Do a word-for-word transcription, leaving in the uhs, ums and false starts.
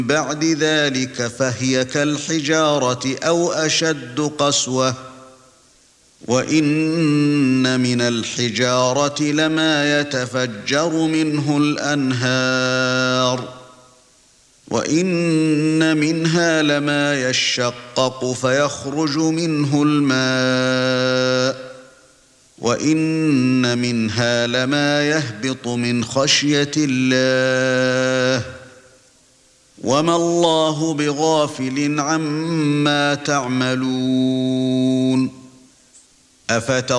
بعد ذلك فهي كالحجارة أو أشد قسوة وإن من الحجارة لما يتفجر منه الأنهار وإن منها لما يشقق فيخرج منه الماء وإن منها لما يهبط من خشية الله وما الله بغافل عما تعملون. أفتطمعون